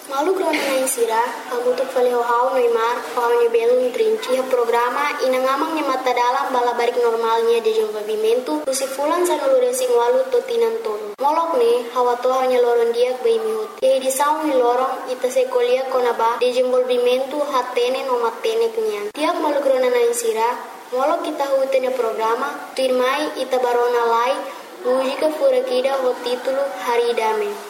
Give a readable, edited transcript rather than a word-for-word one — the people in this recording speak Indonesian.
Malu krona na insira, kamu tu fale hau Neymar, hau ni belum trinci ha programa inangamang ni mata dalam bala barik normalnya de desenvolvimento, tusi fulan sa nulure sing walu to tinan tolo. Molok ne, hawa to hanya loron diak bai mihut. Ye di saung ni lorong ita se kolia kona ba desenvolvimento hatene no matene kenyan. Tiak malu krona na insira, molok kita hutene programa, firmai ita barona lai, música fura kida ho título Haridame.